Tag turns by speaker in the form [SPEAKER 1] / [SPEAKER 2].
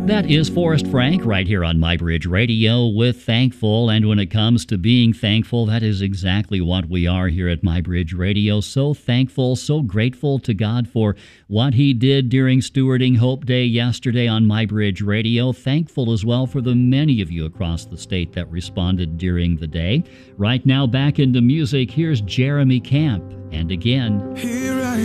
[SPEAKER 1] That is Forrest Frank right here on MyBridge Radio with Thankful. And when it comes to being thankful, that is exactly what we are here at MyBridge Radio. So thankful, so grateful to God for what He did during Stewarding Hope Day yesterday on MyBridge Radio. Thankful as well for the many of you across the state that responded during the day. Right now, back into music, here's Jeremy Camp. And again.
[SPEAKER 2] Here I